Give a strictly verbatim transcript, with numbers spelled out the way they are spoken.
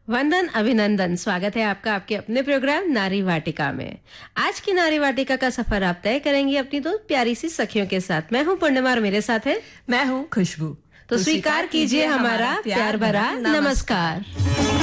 वंदन अभिनंदन, स्वागत है आपका आपके अपने प्रोग्राम नारी वाटिका में। आज की नारी वाटिका का सफर आप तय करेंगी अपनी दो प्यारी सी सखियों के साथ। मैं हूं पूर्णिमा और मेरे साथ है मैं हूं खुशबू। तो, तो स्वीकार कीजिए हमारा प्यार भरा नमस्कार।